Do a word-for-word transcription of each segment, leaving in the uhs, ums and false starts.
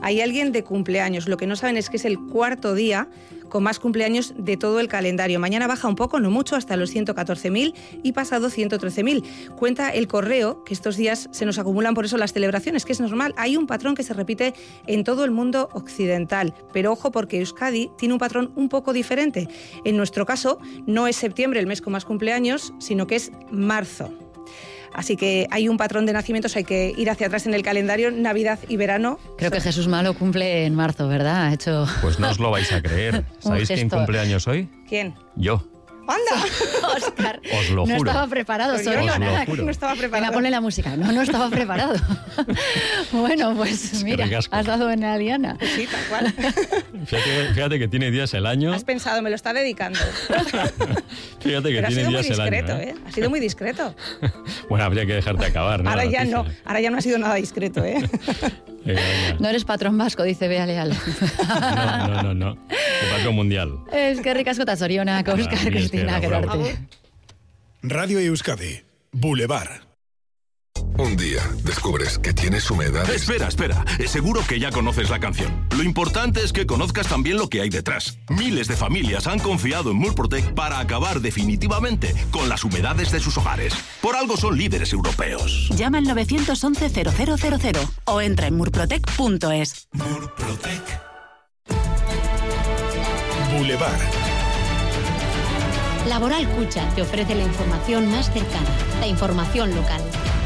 hay alguien de cumpleaños. Lo que no saben es que es el cuarto día con más cumpleaños de todo el calendario. Mañana baja un poco, no mucho, hasta los ciento catorce mil y pasado ciento trece mil. Cuenta el Correo que estos días se nos acumulan por eso las celebraciones, que es normal. Hay un patrón que se repite en todo el mundo occidental. Pero ojo, porque Euskadi tiene un patrón un poco diferente. En nuestro caso, no es septiembre el mes con más cumpleaños, sino que es marzo. Así que hay un patrón de nacimientos, hay que ir hacia atrás en el calendario, Navidad y verano. Creo que Jesús Malo cumple en marzo, ¿verdad? Ha hecho... Pues no os lo vais a creer. ¿Sabéis quién cumple años hoy? ¿Quién? Yo. ¡Anda! Óscar, os lo no juro. estaba preparado. Pero Solo yo no, nada, no estaba preparado. Venga, ponle la música. No, no estaba preparado. Bueno, pues es mira, has dado en la diana. Pues sí, tal cual. Fíjate, fíjate que tiene días el año. Has pensado, me lo está dedicando. Fíjate que Pero tiene días el año. Ha sido muy discreto, ¿eh? ¿eh? Ha sido muy discreto. Bueno, habría que dejarte acabar, ¿no? Ahora ya no, ahora ya no ha sido nada discreto, ¿eh? Eh, no eres patrón vasco, dice Bea Leal. No, no, no, no. El patrón mundial. Es que ricasco ta zorionak, Óscar, Ah, Cristina, que quedarte. Radio Euskadi, Boulevard. Un día descubres que tienes humedades. Espera, espera. Seguro que ya conoces la canción. Lo importante es que conozcas también lo que hay detrás. Miles de familias han confiado en Murprotec para acabar definitivamente con las humedades de sus hogares. Por algo son líderes europeos. Llama al nueve once cero cero cero cero o entra en murprotec punto es. Murprotec. Boulevard. Laboral Cucha te ofrece la información más cercana, la información local.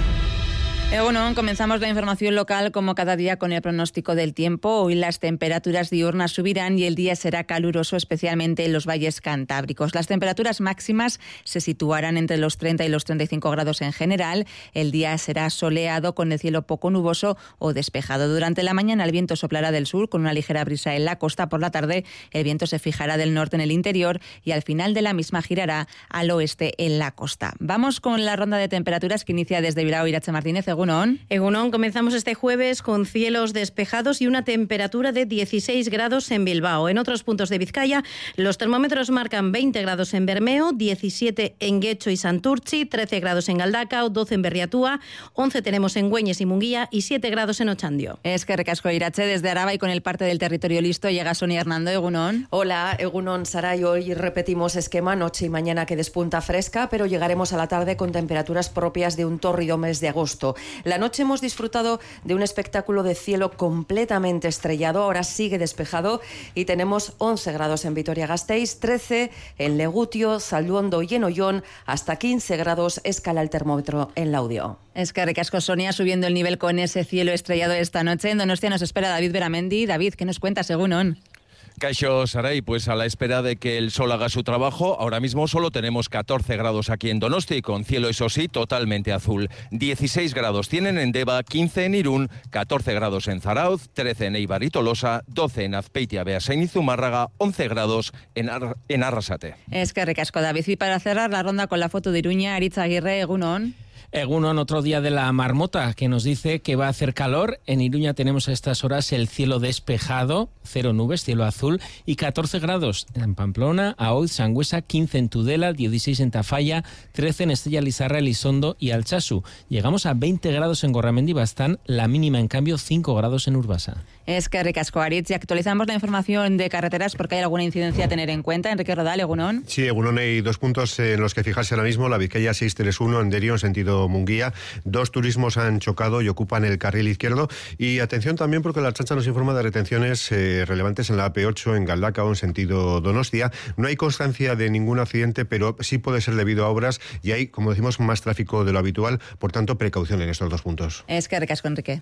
Eh, bueno, comenzamos la información local como cada día con el pronóstico del tiempo. Hoy las temperaturas diurnas subirán y el día será caluroso, especialmente en los valles cantábricos. Las temperaturas máximas se situarán entre los treinta y los treinta y cinco grados en general. El día será soleado con el cielo poco nuboso o despejado. Durante la mañana el viento soplará del sur con una ligera brisa en la costa. Por la tarde el viento se fijará del norte en el interior y al final de la misma girará al oeste en la costa. Vamos con la ronda de temperaturas que inicia desde Bilbao. Irache Martínez, Egunon. Egunon, comenzamos este jueves con cielos despejados y una temperatura de dieciséis grados en Bilbao. En otros puntos de Vizcaya, los termómetros marcan veinte grados en Bermeo, diecisiete en Guecho y Santurtzi, trece grados en Galdacao, doce en Berriatúa, once tenemos en Güeñes y Munguía y siete grados en Ochandio. Es que recasco Irache desde Araba y con el parte del territorio listo llega Sonia Hernando. Egunon. Hola, Egunon, Saray. Hoy repetimos esquema, noche y mañana que despunta fresca, pero llegaremos a la tarde con temperaturas propias de un tórrido mes de agosto. La noche hemos disfrutado de un espectáculo de cielo completamente estrellado, ahora sigue despejado y tenemos once grados en Vitoria-Gasteiz, trece en Legutio, Zalduondo y en Ollón, hasta quince grados escala el termómetro en Laudio. Es que recasco Sonia, subiendo el nivel con ese cielo estrellado esta noche. En Donostia nos espera David Beramendi. David, ¿qué nos cuentas, Egunon? Kaixo, Saray, pues a la espera de que el sol haga su trabajo, ahora mismo solo tenemos catorce grados aquí en Donosti, con cielo, eso sí, totalmente azul. dieciséis grados tienen en Deva, quince en Irún, catorce grados en Zarauz, trece en Eibar y Tolosa, doce en Azpeitia, Beasain y Zumárraga, once grados en, Ar- en Arrasate. Es que recasco, David. Y para cerrar la ronda con la foto de Iruña, Aritz Aguirre, Egunon. Egunon, otro día de la marmota que nos dice que va a hacer calor. En Iruña tenemos a estas horas el cielo despejado, cero nubes, cielo azul y catorce grados en Pamplona, Aoiz, Sangüesa, quince en Tudela, dieciséis en Tafalla, trece en Estella Lizarra, Elizondo y Altsasu. Llegamos a veinte grados en Gorramendi Bastán, la mínima en cambio cinco grados en Urbasa. Es que ricasco, Aritz. Y actualizamos la información de carreteras porque hay alguna incidencia a tener en cuenta. Enrique Rodal, Egunon. Sí, Egunon, hay dos puntos en los que fijarse ahora mismo. La Vizcaya seiscientos treinta y uno en Derio, en sentido Munguía. Dos turismos han chocado y ocupan el carril izquierdo. Y atención también porque la Ertzaintza nos informa de retenciones eh, relevantes en la A P ocho en Galdacao, en sentido Donostia. No hay constancia de ningún accidente, pero sí puede ser debido a obras y hay, como decimos, más tráfico de lo habitual. Por tanto, precaución en estos dos puntos. Es que ricasco, Enrique.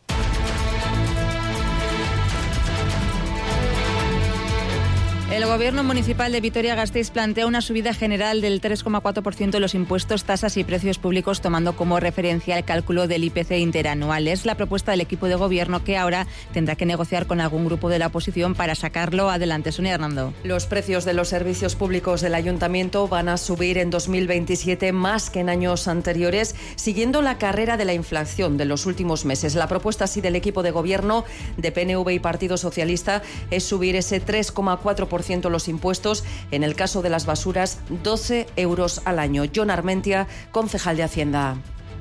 El Gobierno Municipal de Vitoria-Gasteiz plantea una subida general del tres coma cuatro por ciento de los impuestos, tasas y precios públicos, tomando como referencia el cálculo del I P C interanual. Es la propuesta del equipo de Gobierno que ahora tendrá que negociar con algún grupo de la oposición para sacarlo adelante. Sonia Hernando. Los precios de los servicios públicos del Ayuntamiento van a subir en dos mil veintisiete más que en años anteriores, siguiendo la carrera de la inflación de los últimos meses. La propuesta así del equipo de Gobierno de P N V y Partido Socialista es subir ese tres coma cuatro por ciento los impuestos, en el caso de las basuras, doce euros al año. Jon Armentia, concejal de Hacienda.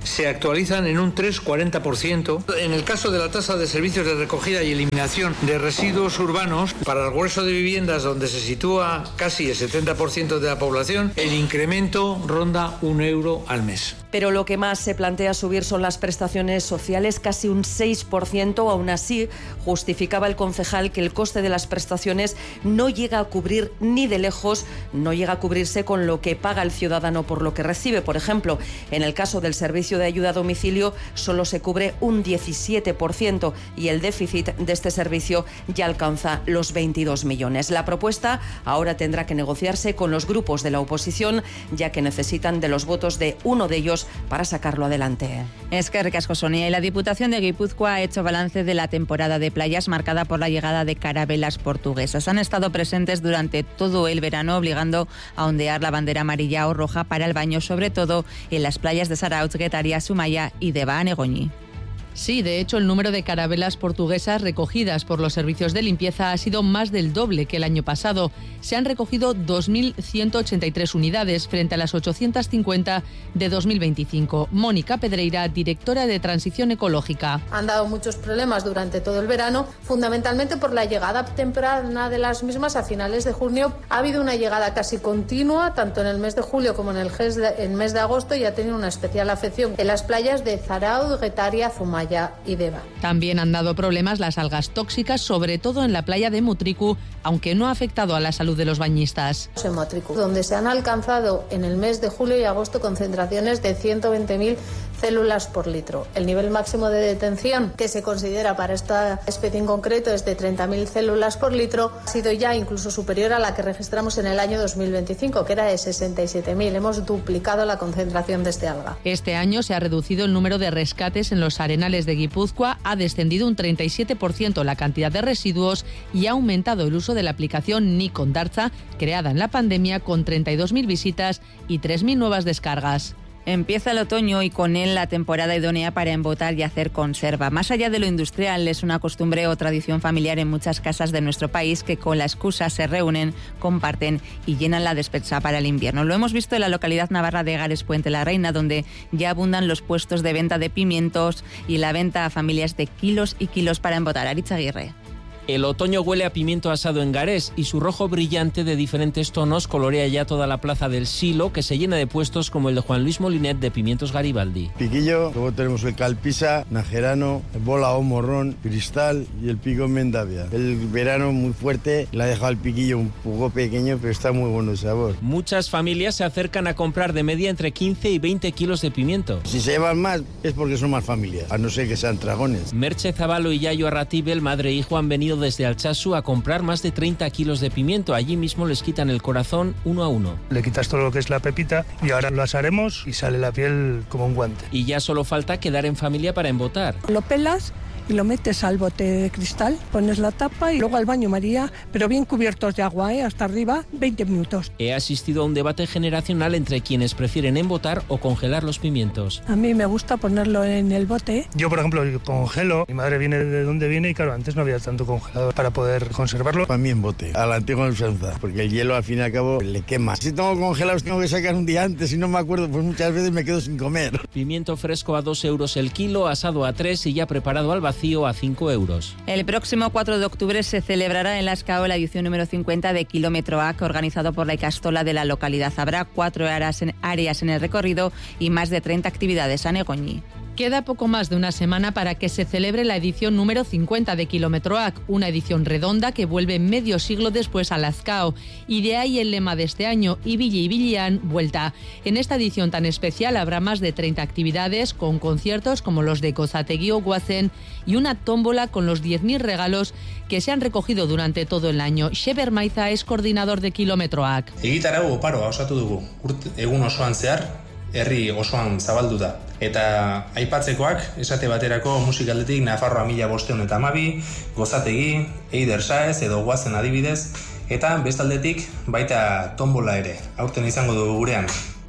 se actualizan en un tres coma cuarenta por ciento. En el caso de la tasa de servicios de recogida y eliminación de residuos urbanos, para el grueso de viviendas donde se sitúa casi el setenta por ciento de la población, el incremento ronda un euro al mes. Pero lo que más se plantea subir son las prestaciones sociales, casi un seis por ciento. Aún así, justificaba el concejal que el coste de las prestaciones no llega a cubrir ni de lejos, no llega a cubrirse con lo que paga el ciudadano por lo que recibe. Por ejemplo, en el caso del servicio de ayuda a domicilio, solo se cubre un diecisiete por ciento y el déficit de este servicio ya alcanza los veintidós millones. La propuesta ahora tendrá que negociarse con los grupos de la oposición, ya que necesitan de los votos de uno de ellos para sacarlo adelante. Es que ricasco, Sonia. Y la Diputación de Guipúzcoa ha hecho balance de la temporada de playas marcada por la llegada de carabelas portuguesas. Han estado presentes durante todo el verano, obligando a ondear la bandera amarilla o roja para el baño, sobre todo en las playas de Zarautz, Guetaria, Sumaya y de Bahanegoñi. Sí, de hecho, el número de carabelas portuguesas recogidas por los servicios de limpieza ha sido más del doble que el año pasado. Se han recogido dos mil ciento ochenta y tres unidades frente a las ochocientas cincuenta de dos mil veinticinco. Mónica Pedreira, directora de Transición Ecológica. Han dado muchos problemas durante todo el verano, fundamentalmente por la llegada temprana de las mismas a finales de junio. Ha habido una llegada casi continua, tanto en el mes de julio como en el mes de agosto, y ha tenido una especial afección en las playas de Zarautz, Guetaria, Zumaya y Deva. También han dado problemas las algas tóxicas, sobre todo en la playa de Mutriku, aunque no ha afectado a la salud de los bañistas. En Mutriku, donde se han alcanzado en el mes de julio y agosto concentraciones de ciento veinte mil células por litro. El nivel máximo de detención que se considera para esta especie en concreto es de treinta mil células por litro. Ha sido ya incluso superior a la que registramos en el año dos mil veinticinco, que era de sesenta y siete mil. Hemos duplicado la concentración de este alga. Este año se ha reducido el número de rescates en los arenales de Guipúzcoa, ha descendido un treinta y siete por ciento la cantidad de residuos y ha aumentado el uso de la aplicación Nikon Dartza, creada en la pandemia, con treinta y dos mil visitas y tres mil nuevas descargas. Empieza el otoño y con él la temporada idónea para embotar y hacer conserva. Más allá de lo industrial, es una costumbre o tradición familiar en muchas casas de nuestro país que con la excusa se reúnen, comparten y llenan la despensa para el invierno. Lo hemos visto en la localidad navarra de Gares Puente la Reina, donde ya abundan los puestos de venta de pimientos y la venta a familias de kilos y kilos para embotar. Aritz Aguirre. El otoño huele a pimiento asado en Garés y su rojo brillante de diferentes tonos colorea ya toda la plaza del Silo, que se llena de puestos como el de Juan Luis Molinet de Pimientos Garibaldi. Piquillo, luego tenemos el calpisa, najerano, bola o morrón, cristal y el pico mendavia. El verano muy fuerte, le ha dejado el piquillo un poco pequeño, pero está muy bueno el sabor. Muchas familias se acercan a comprar de media entre quince y veinte kilos de pimiento. Si se llevan más es porque son más familias, a no ser que sean dragones. Merche Zabalo y Yayo Arratibel, madre e hijo, han venido desde Altsasu a comprar más de treinta kilos de pimiento. Allí mismo les quitan el corazón uno a uno. Le quitas todo lo que es la pepita y ahora lo asaremos y sale la piel como un guante. Y ya solo falta quedar en familia para embotar. Lo pelas y lo metes al bote de cristal, pones la tapa y luego al baño María, pero bien cubiertos de agua, ¿eh? Hasta arriba, veinte minutos. He asistido a un debate generacional entre quienes prefieren embotar o congelar los pimientos. A mí me gusta ponerlo en el bote. Yo, por ejemplo, congelo. Mi madre viene de donde viene y claro, antes no había tanto congelador para poder conservarlo. Para mí en bote, a la antigua usanza, porque el hielo al fin y al cabo le quema. Si tengo congelados tengo que sacar un día antes, si no me acuerdo, pues muchas veces me quedo sin comer. Pimiento fresco a dos euros el kilo, asado a tres y ya preparado al vacío a cinco euros. El próximo cuatro de octubre se celebrará en Las Cao la edición número cincuenta de Kilómetro A C, organizado por la Icastola de la localidad. Habrá cuatro áreas en, áreas en el recorrido y más de treinta actividades. Anegoñi. Queda poco más de una semana para que se celebre la edición número cincuenta de Kilómetro A C, una edición redonda que vuelve medio siglo después a Las Cao. Y de ahí el lema de este año, Ibili Ibilian, vuelta. En esta edición tan especial habrá más de treinta actividades, con conciertos como los de Kozategi o Guazen y una tómbola con los diez mil regalos que se han recogido durante todo el año. Xeber Maiza es coordinador de Kilómetro A C. Egitarau oparoa osatu dugu, egun osoan zehar, herri osoan zabaldu da. Eta aipatzekoak, esate baterako musikaldetik Nafarroa mila bosteun eta hamabi, Gozategi, Eider Saez edo Guazen adibidez, eta bestaldetik baita tombola ere, aurten izango dugu gurean.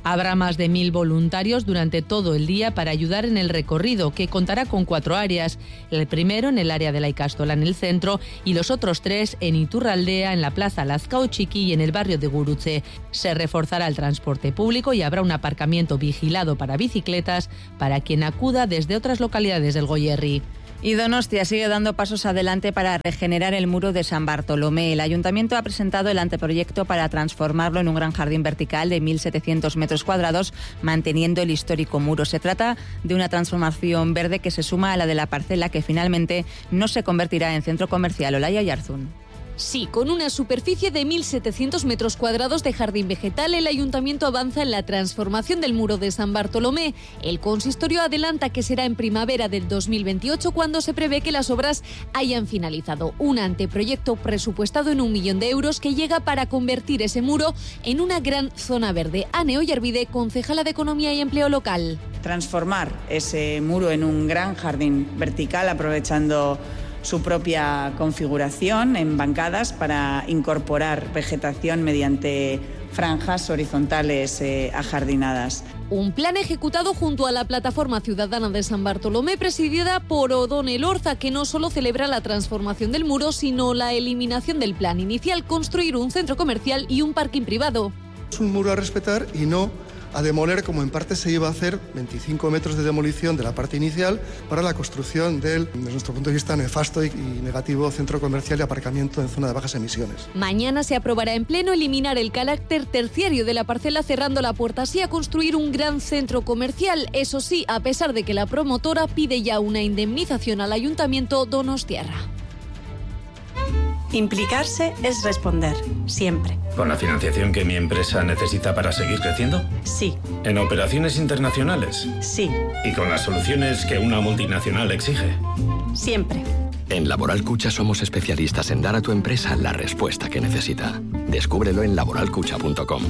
Habrá más de mil voluntarios durante todo el día para ayudar en el recorrido, que contará con cuatro áreas. El primero en el área de la Ikastola en el centro y los otros tres en Iturraldea, en la plaza Lazkao Txiki y en el barrio de Gurutze. Se reforzará el transporte público y habrá un aparcamiento vigilado para bicicletas para quien acuda desde otras localidades del Goierri. Y Donostia sigue dando pasos adelante para regenerar el muro de San Bartolomé. El ayuntamiento ha presentado el anteproyecto para transformarlo en un gran jardín vertical de mil setecientos metros cuadrados, manteniendo el histórico muro. Se trata de una transformación verde que se suma a la de la parcela, que finalmente no se convertirá en centro comercial. Olaya Yarzún. Sí, con una superficie de mil setecientos metros cuadrados de jardín vegetal, el ayuntamiento avanza en la transformación del muro de San Bartolomé. El consistorio adelanta que será en primavera del dos mil veintiocho cuando se prevé que las obras hayan finalizado. Un anteproyecto presupuestado en un millón de euros que llega para convertir ese muro en una gran zona verde. Ane Ollarvide, concejala de Economía y Empleo Local. Transformar ese muro en un gran jardín vertical aprovechando su propia configuración en bancadas para incorporar vegetación mediante franjas horizontales eh, ajardinadas. Un plan ejecutado junto a la Plataforma Ciudadana de San Bartolomé, presidida por Odón Elorza, que no solo celebra la transformación del muro, sino la eliminación del plan inicial, construir un centro comercial y un parking privado. Es un muro a respetar y no a demoler, como en parte se iba a hacer, veinticinco metros de demolición de la parte inicial para la construcción del, desde nuestro punto de vista, nefasto y negativo centro comercial y aparcamiento en zona de bajas emisiones. Mañana se aprobará en pleno eliminar el carácter terciario de la parcela, cerrando la puerta así a construir un gran centro comercial. Eso sí, a pesar de que la promotora pide ya una indemnización al ayuntamiento donostiarra. Implicarse es responder, siempre. ¿Con la financiación que mi empresa necesita para seguir creciendo? Sí. ¿En operaciones internacionales? Sí. ¿Y con las soluciones que una multinacional exige? Siempre. En Laboral Cucha somos especialistas en dar a tu empresa la respuesta que necesita. Descúbrelo en laboral cucha punto com.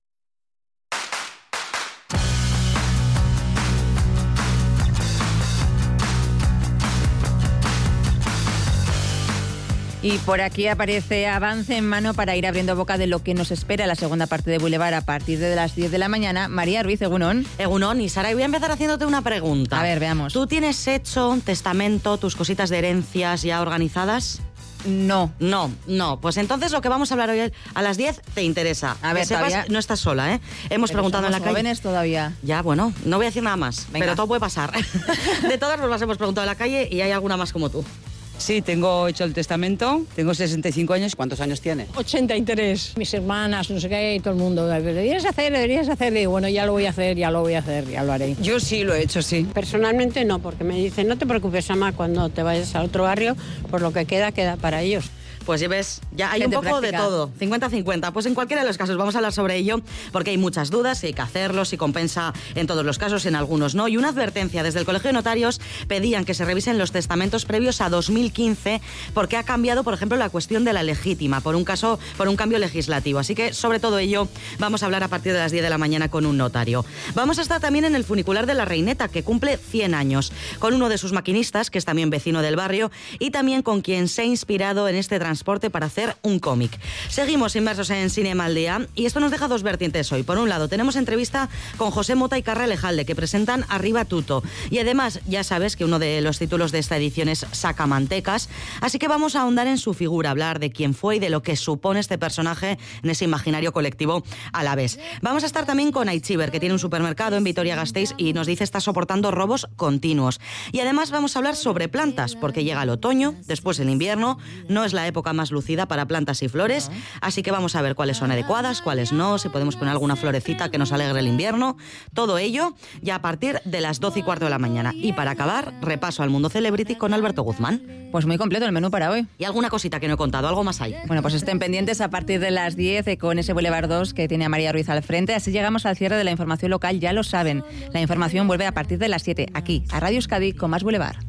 Y por aquí aparece Avance en Mano para ir abriendo boca de lo que nos espera la segunda parte de Boulevard a partir de las diez de la mañana. María Ruiz, Egunon. Egunon, y Sara, voy a empezar haciéndote una pregunta. A ver, veamos. ¿Tú tienes hecho un testamento, tus cositas de herencias ya organizadas? No. No, no. Pues entonces lo que vamos a hablar hoy a las diez te interesa. A ver, que sepas, todavía... no estás sola, ¿eh? Hemos pero preguntado en la calle. Jóvenes todavía. Ya, bueno, no voy a decir nada más, Venga. pero todo puede pasar. De todas formas hemos preguntado en la calle y hay alguna más como tú. Sí, tengo hecho el testamento, tengo sesenta y cinco años. ¿Cuántos años tiene? ochenta y tres. Mis hermanas, no sé qué, y todo el mundo. Deberías hacer, deberías hacer. Y bueno, ya lo voy a hacer, ya lo voy a hacer, ya lo haré. Yo sí lo he hecho, sí. Personalmente no, porque me dicen, no te preocupes, Ama, cuando te vayas a otro barrio, pues lo que queda, queda para ellos. Pues ya ves, ya hay Gente un poco práctica. de todo, cincuenta cincuenta. Pues en cualquiera de los casos vamos a hablar sobre ello, porque hay muchas dudas, si hay que hacerlo, si compensa en todos los casos, en algunos no. Y una advertencia, desde el Colegio de Notarios pedían que se revisen los testamentos previos a dos mil quince, porque ha cambiado, por ejemplo, la cuestión de la legítima, por un caso, por un cambio legislativo. Así que sobre todo ello vamos a hablar a partir de las diez de la mañana con un notario. Vamos a estar también en el funicular de la Reineta, que cumple cien años, con uno de sus maquinistas, que es también vecino del barrio, y también con quien se ha inspirado en este transporte para hacer un cómic. Seguimos inmersos en Cinema al Día y esto nos deja dos vertientes hoy. Por un lado, tenemos entrevista con José Mota y Carra Lejalde, que presentan Arriba Tuto. Y además, ya sabes que uno de los títulos de esta edición es Sacamantecas, así que vamos a ahondar en su figura, hablar de quién fue y de lo que supone este personaje en ese imaginario colectivo a la vez. Vamos a estar también con Aichiber, que tiene un supermercado en Vitoria-Gasteiz y nos dice está soportando robos continuos. Y además vamos a hablar sobre plantas, porque llega el otoño, después el invierno, no es la época más lucida para plantas y flores, así que vamos a ver cuáles son adecuadas, cuáles no, si podemos poner alguna florecita que nos alegre el invierno, todo ello ya a partir de las doce y cuarto de la mañana. Y para acabar, repaso al mundo celebrity con Alberto Guzmán. Pues muy completo el menú para hoy. Y alguna cosita que no he contado, algo más hay. Bueno, pues estén pendientes a partir de las diez eh, con ese Boulevard dos que tiene a María Ruiz al frente. Así llegamos al cierre de la información local, ya lo saben. La información vuelve a partir de las siete, aquí, a Radio Euskadi, con más Boulevard.